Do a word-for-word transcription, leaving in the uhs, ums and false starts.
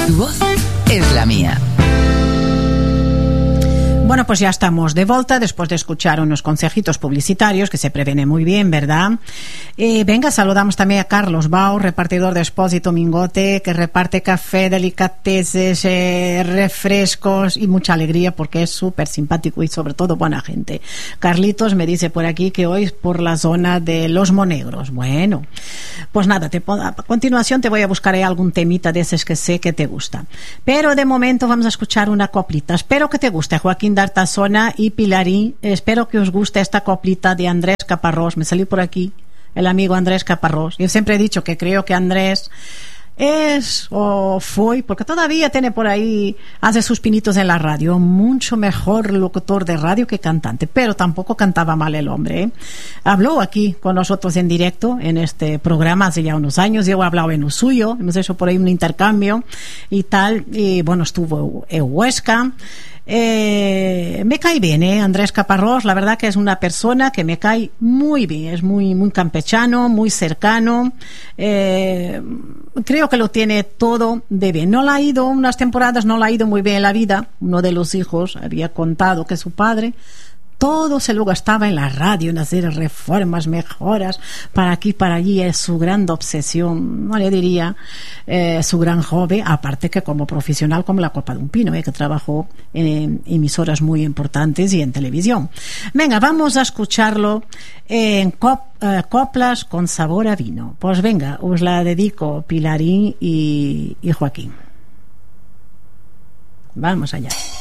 Tu voz es la mía. Bueno, pues ya estamos de vuelta después de escuchar unos consejitos publicitarios que se previene muy bien, ¿verdad? Eh, venga, saludamos también a Carlos Bau, repartidor de Expósito Mingote, que reparte café, delicateces, eh, refrescos y mucha alegría porque es súper simpático y sobre todo buena gente. Carlitos me dice por aquí que hoy es por la zona de Los Monegros. Bueno, pues nada, te, a continuación te voy a buscar ahí algún temita de esos que sé que te gusta. Pero de momento vamos a escuchar una coplita. Espero que te guste, Joaquín D'Artazona y Pilarí. Espero que os guste esta coplita de Andrés Caparrós. Me salió por aquí el amigo Andrés Caparrós. Yo siempre he dicho que creo que Andrés es o fue, porque todavía tiene por ahí, hace sus pinitos en la radio, mucho mejor locutor de radio que cantante, pero tampoco cantaba mal el hombre, ¿eh? Habló aquí con nosotros en directo en este programa hace ya unos años. Yo he hablado en lo suyo, hemos hecho por ahí un intercambio y tal, y bueno, estuvo en Huesca. Eh, me cae bien, ¿eh? Andrés Caparrós, la verdad que es una persona que me cae muy bien, es muy, muy campechano, muy cercano, eh, creo que lo tiene todo de bien. No le ha ido, unas temporadas no le ha ido muy bien en la vida. Uno de los hijos había contado que su padre todo se lo gastaba en la radio, en hacer reformas, mejoras, para aquí, para allí. Es su gran obsesión, no le diría eh, su gran hobby, aparte que como profesional, como la copa de un pino, eh, que trabajó en emisoras muy importantes y en televisión. Venga, vamos a escucharlo en cop, eh, coplas con sabor a vino. Pues venga, os la dedico Pilarín y, y Joaquín. Vamos allá.